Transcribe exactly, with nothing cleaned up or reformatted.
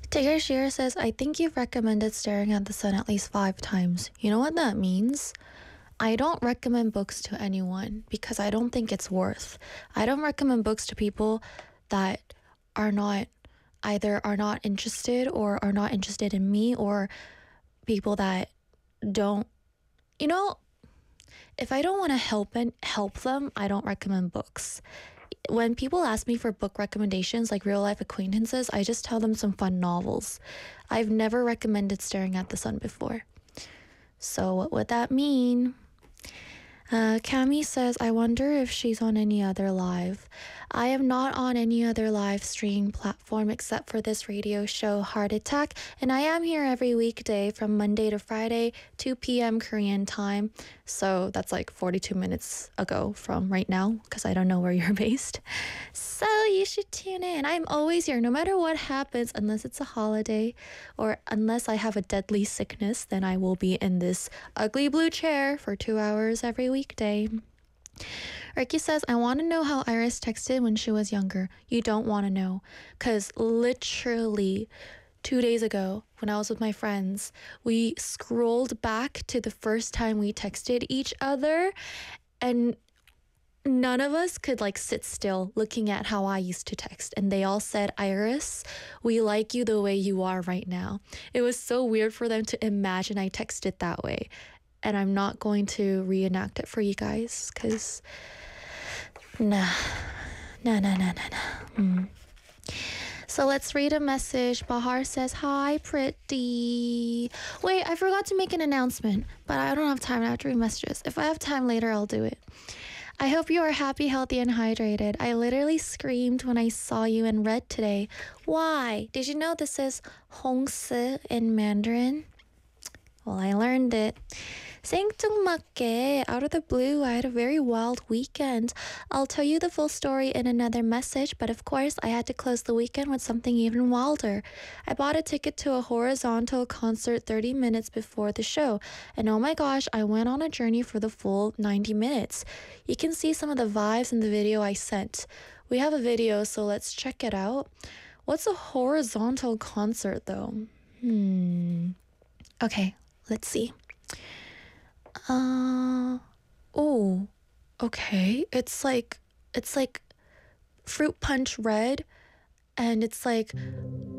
Tigger Shear says, I think you've recommended staring at the sun at least five times. You know what that means? I don't recommend books to anyone because I don't think it's worth. I don't recommend books to people that are not either are not interested or are not interested in me, or people that don't, you know, if I don't want to help and help them, I don't recommend books. When people ask me for book recommendations, like real life acquaintances, I just tell them some fun novels. I've never recommended Staring at the Sun before. So what would that mean? Uh, Cami says, I wonder if she's on any other live. I am not on any other live stream platform except for this radio show, Heart Attack, and I am here every weekday from Monday to Friday, two p.m. Korean time. So that's like forty-two minutes ago from right now, because I don't know where you're based. So you should tune in. I'm always here, no matter what happens, unless it's a holiday or unless I have a deadly sickness, then I will be in this ugly blue chair for two hours every weekday. Ricky says, I want to know how Iris texted when she was younger. You don't want to know, because literally two days ago when I was with my friends, we scrolled back to the first time we texted each other, and none of us could like sit still looking at how I used to text. And they all said, Iris, we like you the way you are right now. It was so weird for them to imagine I texted that way. And I'm not going to reenact it for you guys, because nah, nah, nah, nah, nah, nah. Mm. So let's read a message. Bahar says, hi, pretty. Wait, I forgot to make an announcement, but I don't have time. I have to read messages. If I have time later, I'll do it. I hope you are happy, healthy, and hydrated. I literally screamed when I saw you in red today. Why? Did you know this is Hongsi in Mandarin? Well, I learned it. 생뚱맞게, out of the blue, I had a very wild weekend. I'll tell you the full story in another message, but of course, I had to close the weekend with something even wilder. I bought a ticket to a horizontal concert thirty minutes before the show, and oh my gosh, I went on a journey for the full ninety minutes. You can see some of the vibes in the video I sent. We have a video, so let's check it out. What's a horizontal concert, though? Hmm. Okay, let's see. Uh, oh, okay. It's like, it's like fruit punch red, and it's like